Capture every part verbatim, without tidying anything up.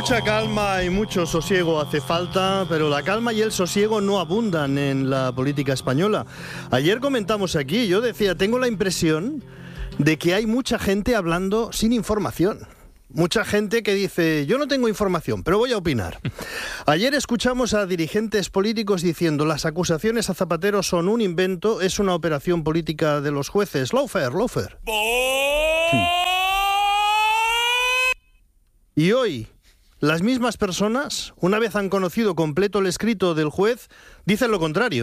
Mucha calma y mucho sosiego hace falta, pero la calma y el sosiego no abundan en la política española. Ayer comentamos aquí, yo decía, tengo la impresión de que hay mucha gente hablando sin información. Mucha gente que dice, yo no tengo información, pero voy a opinar. Ayer escuchamos a dirigentes políticos diciendo, las acusaciones a Zapatero son un invento, es una operación política de los jueces. Lawfare, lawfare. Y hoy, las mismas personas, una vez han conocido completo el escrito del juez, dicen lo contrario.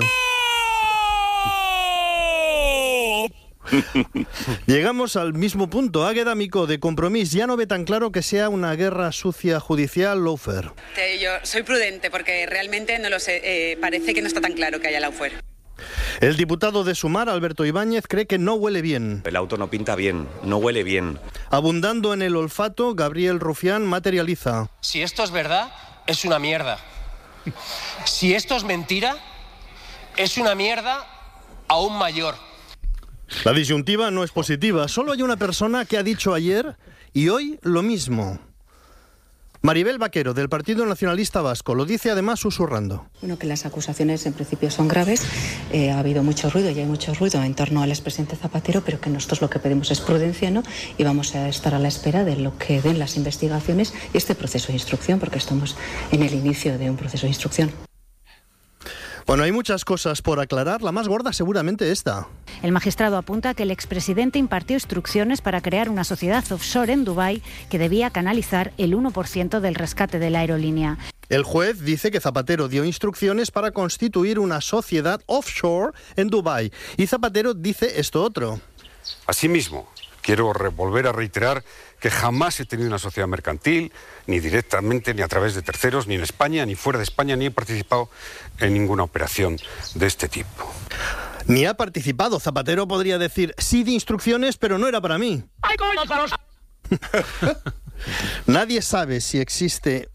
Llegamos al mismo punto. Águeda Micó, de Compromís, ya no ve tan claro que sea una guerra sucia judicial. Lawfare. Yo soy prudente porque realmente no lo sé. Eh, parece que no está tan claro que haya lawfare. El diputado de Sumar, Alberto Ibáñez, cree que no huele bien. El auto no pinta bien, no huele bien. Abundando en el olfato, Gabriel Rufián materializa. Si esto es verdad, es una mierda. Si esto es mentira, es una mierda aún mayor. La disyuntiva no es positiva. Solo hay una persona que ha dicho ayer y hoy lo mismo. Maribel Vaquero, del Partido Nacionalista Vasco, lo dice además susurrando. Bueno, que las acusaciones en principio son graves, eh, ha habido mucho ruido y hay mucho ruido en torno al expresidente Zapatero, pero que nosotros lo que pedimos es prudencia, ¿no? Y vamos a estar a la espera de lo que den las investigaciones y este proceso de instrucción, porque estamos en el inicio de un proceso de instrucción. Bueno, hay muchas cosas por aclarar, la más gorda seguramente esta. El magistrado apunta que el expresidente impartió instrucciones para crear una sociedad offshore en Dubái que debía canalizar el uno por ciento del rescate de la aerolínea. El juez dice que Zapatero dio instrucciones para constituir una sociedad offshore en Dubái. Y Zapatero dice esto otro. Asimismo, quiero volver a reiterar que jamás he tenido una sociedad mercantil, ni directamente, ni a través de terceros, ni en España, ni fuera de España, ni he participado en ninguna operación de este tipo. Ni ha participado. Zapatero podría decir, sí di instrucciones, pero no era para mí. Nadie sabe si existe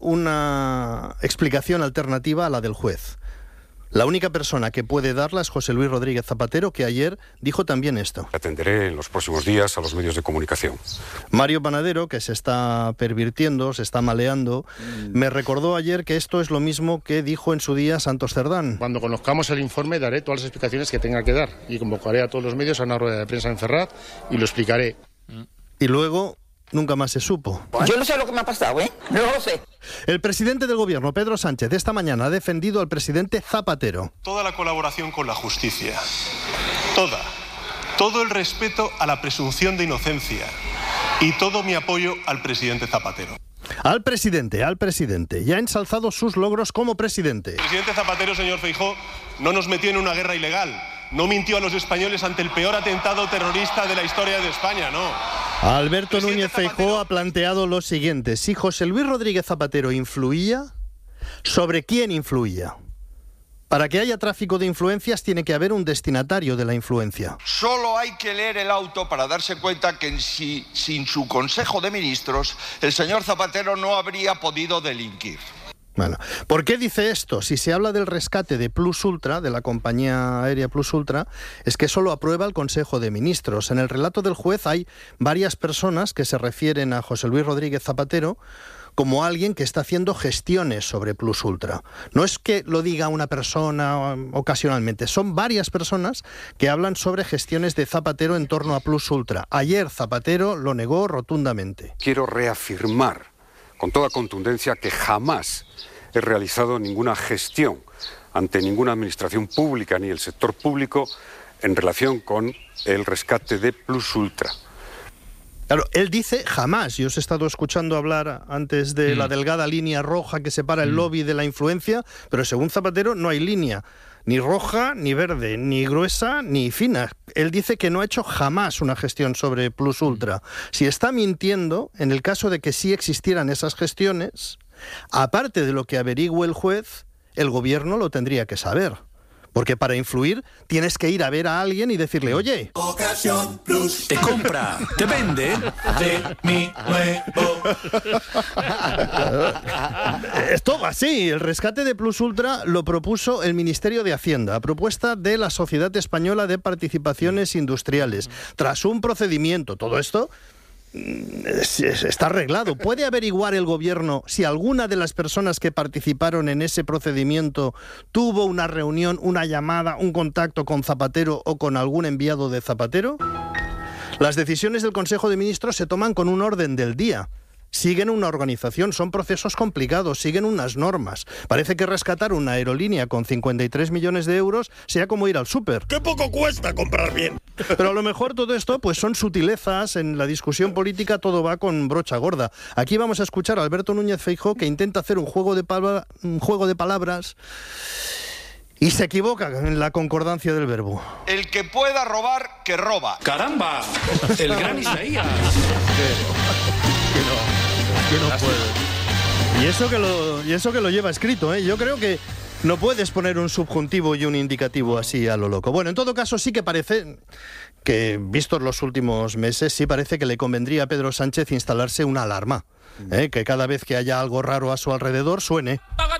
una explicación alternativa a la del juez. La única persona que puede darla es José Luis Rodríguez Zapatero, que ayer dijo también esto. Atenderé en los próximos días a los medios de comunicación. Mario Panadero, que se está pervirtiendo, se está maleando, me recordó ayer que esto es lo mismo que dijo en su día Santos Cerdán. Cuando conozcamos el informe daré todas las explicaciones que tenga que dar y convocaré a todos los medios a una rueda de prensa en Ferraz y lo explicaré. Y luego nunca más se supo. Yo no sé lo que me ha pasado, ¿eh? No lo sé. El presidente del gobierno, Pedro Sánchez, esta mañana ha defendido al presidente Zapatero. Toda la colaboración con la justicia, toda, todo el respeto a la presunción de inocencia y todo mi apoyo al presidente Zapatero. Al presidente, al presidente. Ya ha ensalzado sus logros como presidente. El presidente Zapatero, señor Feijóo, no nos metió en una guerra ilegal. No mintió a los españoles ante el peor atentado terrorista de la historia de España, no. Alberto Núñez Feijóo ha planteado lo siguiente. Si José Luis Rodríguez Zapatero influía, ¿sobre quién influía? Para que haya tráfico de influencias tiene que haber un destinatario de la influencia. Solo hay que leer el auto para darse cuenta que si, sin su Consejo de Ministros el señor Zapatero no habría podido delinquir. Bueno, ¿por qué dice esto? Si se habla del rescate de Plus Ultra, de la compañía aérea Plus Ultra, es que eso lo aprueba el Consejo de Ministros. En el relato del juez hay varias personas que se refieren a José Luis Rodríguez Zapatero como alguien que está haciendo gestiones sobre Plus Ultra. No es que lo diga una persona ocasionalmente, son varias personas que hablan sobre gestiones de Zapatero en torno a Plus Ultra. Ayer Zapatero lo negó rotundamente. Quiero reafirmar con toda contundencia que jamás he realizado ninguna gestión ante ninguna administración pública ni el sector público en relación con el rescate de Plus Ultra. Claro, él dice jamás. Yo os he estado escuchando hablar antes de mm. la delgada línea roja que separa el mm. lobby de la influencia, pero según Zapatero no hay línea, ni roja, ni verde, ni gruesa, ni fina. Él dice que no ha hecho jamás una gestión sobre Plus Ultra. Si está mintiendo, en el caso de que sí existieran esas gestiones, aparte de lo que averigüe el juez, el gobierno lo tendría que saber. Porque para influir tienes que ir a ver a alguien y decirle, oye, Ocasión Plus te compra, te vende de mi nuevo. Esto va así. El rescate de Plus Ultra lo propuso el Ministerio de Hacienda, a propuesta de la Sociedad Española de Participaciones Industriales, tras un procedimiento. Todo esto está arreglado. ¿Puede averiguar el gobierno si alguna de las personas que participaron en ese procedimiento tuvo una reunión, una llamada, un contacto con Zapatero o con algún enviado de Zapatero? Las decisiones del Consejo de Ministros se toman con un orden del día. Siguen una organización, son procesos complicados, siguen unas normas. Parece que rescatar una aerolínea con cincuenta y tres millones de euros sea como ir al súper. ¡Qué poco cuesta comprar bien! Pero a lo mejor todo esto pues son sutilezas, en la discusión política todo va con brocha gorda. Aquí vamos a escuchar a Alberto Núñez Feijóo, que intenta hacer un juego de, palabra, un juego de palabras y se equivoca en la concordancia del verbo. El que pueda robar, que roba. ¡Caramba! El gran Isaías. Que no puede. Y eso que lo, y eso que lo lleva escrito, ¿eh? Yo creo que no puedes poner un subjuntivo y un indicativo así a lo loco. Bueno, en todo caso sí que parece que, vistos los últimos meses, sí parece que le convendría a Pedro Sánchez instalarse una alarma, ¿eh? Que cada vez que haya algo raro a su alrededor suene.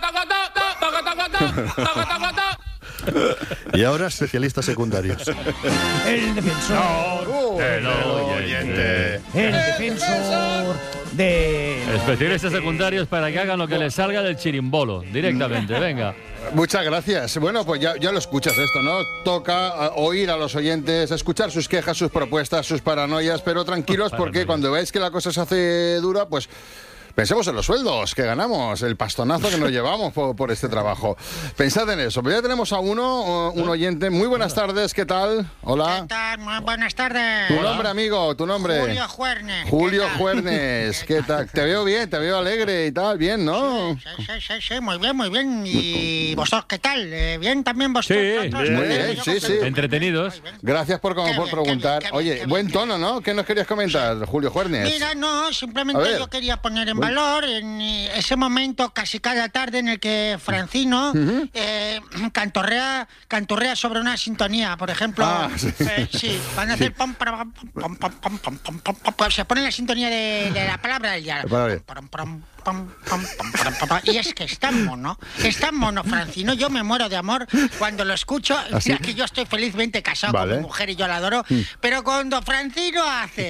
Y ahora especialistas secundarios. El defensor no, del oyente. El defensor de... Especialistas secundarios para que hagan lo que les salga del chirimbolo, directamente, venga. Muchas gracias. Bueno, pues ya, ya lo escuchas esto, ¿no? Toca uh, oír a los oyentes, escuchar sus quejas, sus propuestas, sus paranoias, pero tranquilos porque cuando veáis que la cosa se hace dura, pues... pensemos en los sueldos que ganamos, el pastonazo que nos llevamos por, por este trabajo. Pensad en eso. Pero ya tenemos a uno, un oyente. Muy buenas tardes, ¿qué tal? Hola. ¿Qué tal? Muy buenas tardes. Tu nombre, amigo, tu nombre. Julio Juernes. Julio Juernes, ¿qué tal? Te veo bien, te veo alegre y tal, bien, ¿no? Sí, sí, sí, sí, muy bien, muy bien. ¿Y vosotros qué tal? ¿Eh, ¿Bien también vosotros? Sí, bien. Muy bien, sí, sí. Entretenidos. Gracias por, por bien, preguntar. Bien, Oye, bien, buen tono, ¿no? ¿Qué nos querías comentar, sí. Julio Juernes? Mira, no, simplemente yo quería poner en bueno. valor en ese momento casi cada tarde en el que Francino uh-huh. eh, cantorrea, cantorrea sobre una sintonía, por ejemplo. Ah, sí. Eh, sí, van a hacer sí. pom, pom, pom, pom, pom, pom, pom, pom, pom, se pone la sintonía de, de la palabra del día. Pom, pom, pom, pom, pom, pom, pom, y es que es tan mono, es tan mono Francino, yo me muero de amor cuando lo escucho. ¿Así? Mira que yo estoy felizmente casado vale. con mi mujer y yo la adoro, mm. pero cuando Francino hace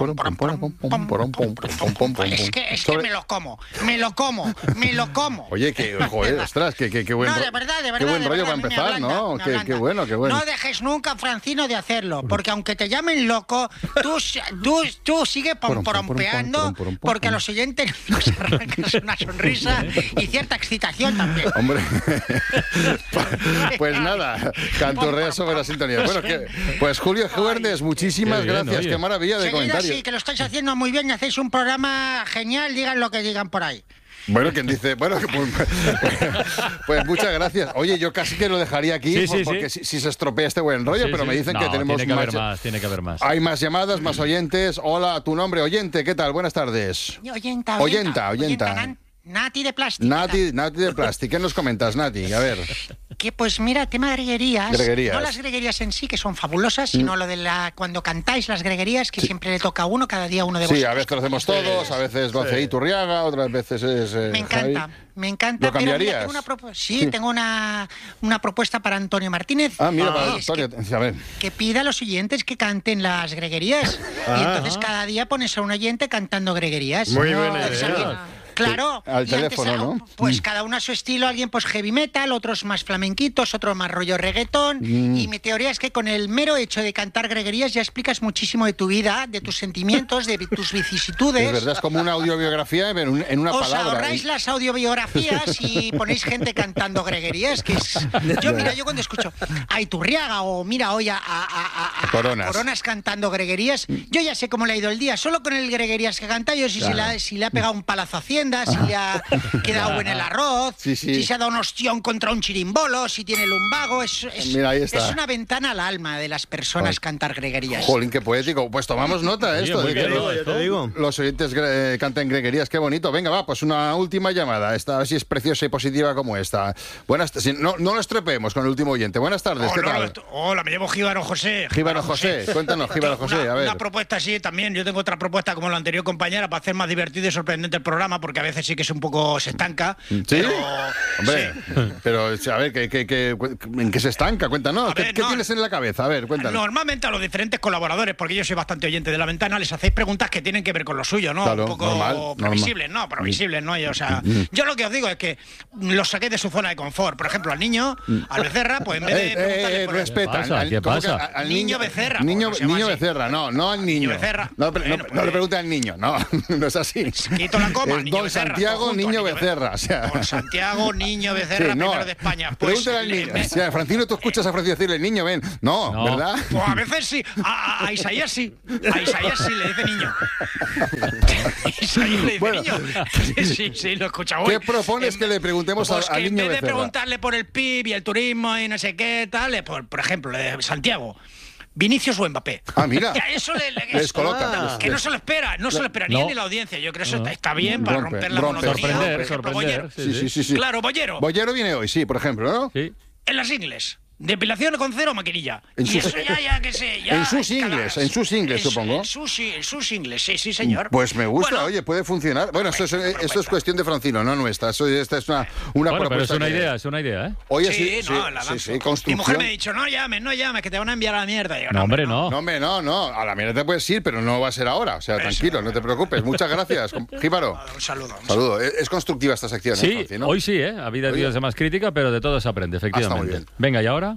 es que es que me lo como, me lo como, me lo como. Oye, que joder, ostras, que, que, que buen no, de verdad, de verdad, qué buen de rollo verdad, para empezar, ablanda, ¿no? Qué, qué bueno, qué bueno. No dejes nunca, Francino, de hacerlo, porque aunque te llamen loco, tú, tú, tú sigue pomporompeando, porque a los oyentes nos arrancas una sonrisa y cierta excitación también. Hombre, pues nada, cantorrea sobre la sintonía. Bueno, que, pues Julio Juernes, muchísimas bien, gracias, oye. Qué maravilla de comentario. Sí, que lo estáis haciendo muy bien y hacéis un programa genial, digan lo que digan por ahí. Bueno, quien dice, bueno, pues, pues muchas gracias. Oye, yo casi que lo dejaría aquí sí, sí, porque sí. Si, si se estropea este buen rollo, sí, pero sí. me dicen no, que tenemos tiene que más, haber más, tiene que haber más. Hay más llamadas, más oyentes. Hola, tu nombre, oyente, ¿qué tal? Buenas tardes. Oyenta, oyenta, oyenta. oyenta. Nati de Plástico. Nati, Nati de Plástico. ¿Qué nos comentas, Nati? A ver. Que pues mira, tema de greguerías. Greguerías. No las greguerías en sí, que son fabulosas, sino mm. lo de la cuando cantáis las greguerías, que sí. siempre le toca a uno, cada día uno de vosotros. Sí, a veces lo hacemos todos, a veces lo hace sí. Iturriaga, otras veces es eh, Me encanta, Javi. me encanta. ¿Lo cambiarías? Pero mira, tengo una sí, sí, tengo una, una propuesta para Antonio Martínez. Ah, mira, para Antonio. Que, a ver. que pida a los oyentes que canten las greguerías. Ah, y entonces ah. cada día pones a un oyente cantando greguerías. Muy buena idea. Claro, al teléfono, antes, ¿no? Pues cada uno a su estilo, alguien pues heavy metal, otros más flamenquitos, otros más rollo reggaetón. Mm. Y mi teoría es que con el mero hecho de cantar greguerías ya explicas muchísimo de tu vida, de tus sentimientos, de tus vicisitudes. Es verdad, es como una audiobiografía en, en una Os palabra. Os ahorráis las audiobiografías y ponéis gente cantando greguerías, que es... Yo, mira, yo cuando escucho a Iturriaga o mira hoy a, a, a, a, Coronas. a Coronas cantando greguerías, yo ya sé cómo le ha ido el día, solo con el greguerías que canta yo, si, claro. si, la, si le ha pegado un palazo a Hacienda, si le ha quedado en el arroz, sí, sí. si se ha dado un ostión contra un chirimbolo, si tiene lumbago, es, es, Mira, ahí está. es una ventana al alma de las personas Ay. cantar greguerías. Jolín, qué poético. Pues tomamos nota de esto. Oye, de que bien, los, ya te digo. los oyentes eh, canten greguerías, qué bonito. Venga, va, pues una última llamada. Esta, a ver si es preciosa y positiva como esta. Buenas si, no, no lo estrepeemos con el último oyente. Buenas tardes, oh, ¿qué no, tal? No, hola, me llamo Jíbaro José. Jíbaro José. José, cuéntanos, Jíbaro José, una, a ver. Una propuesta así también. Yo tengo otra propuesta como la anterior compañera para hacer más divertido y sorprendente el programa, porque porque a veces sí que es un poco... se estanca. ¿Sí? Pero, Hombre, sí. pero a ver, ¿qué, qué, qué, ¿en qué se estanca? Cuéntanos. A ver, ¿Qué, ¿qué no, tienes en la cabeza? A ver, cuéntanos. Normalmente a los diferentes colaboradores, porque yo soy bastante oyente de La Ventana, les hacéis preguntas que tienen que ver con lo suyo, ¿no? Claro, un poco normal, previsibles, normal. ¿no? Previsibles, ¿no? Y, o sea, yo lo que os digo es que los saqué de su zona de confort. Por ejemplo, al niño, al Becerra, pues en vez de Eh, preguntarle eh, por el- respeta. ¿Qué pasa? al- ¿Qué ¿cómo que pasa? al Niño Becerra, Niño, pues, se llama niño así. Becerra, no, no al niño. Becerra. No, pero- Bueno, no, pues- no le pregunte al niño, no, no es así. Quito la coma, Es niño Don Becerra, Santiago, todo junto, niño niño Becerra. O sea, Don Santiago, niño Becerra, sí, no, primero de España. Pues, pregúntale al le- niño. me- O sea, Francino, tú escuchas a Francisco decirle, niño, ven. No, No. ¿verdad? Pues a veces sí. A, a- a Isaías sí. A Isaías sí le dice niño. Isaías le dice Bueno. niño. Sí, sí, sí, lo he escuchado ¿Qué hoy. propones En- que le preguntemos pues al que niño en vez de Becerra? preguntarle por el P I B y el turismo y no sé qué tal, le- por, por ejemplo, le- Santiago, ¿Vinicius o Mbappé? Ah, mira. Ya, eso le, le- Les coloca. Ah, que no se lo espera, no se lo espera ni No. él ni la audiencia. Yo creo que eso No. está, está bien para Rompe, romper la rompe. monotonía. Sorprender, Por ejemplo, sorprender. Bollero. Sí, sí, sí, sí. Claro, Bollero. Bollero viene hoy, sí, por ejemplo, ¿no? Sí. En las ingles. Depilación con cero o maquinilla. En y sus- eso ya, ya, que sé, ya... en sus escalas. ingles, en sus ingles, En su- supongo. En sus, en sus ingles, sí, sí, señor. Pues me gusta, Bueno, oye, puede funcionar. Bueno, esto es, propuesta, esto es cuestión de Francino, no nuestra. Eso, esta es una, una Bueno, pero es propuesta. una que- idea, es una idea, ¿eh? Oye, sí, sí, no, sí, la sí, lanzo. sí, Mi construcción. mujer me ha dicho, no llames, no llames, que te van a enviar a la mierda. Y yo, No, hombre, no. No, hombre, no, no. A la mierda te puedes ir, pero no va a ser ahora. O sea, Eso, tranquilo, no te preocupes. Muchas gracias, com- Jíbaro. Un saludo. un Saludo. Es, es constructiva esta sección, ¿eh, Sí, Francino? hoy sí, ¿eh? Ha habido Oye. días de más crítica, pero de todo se aprende, efectivamente. bien. Venga, ¿y ahora?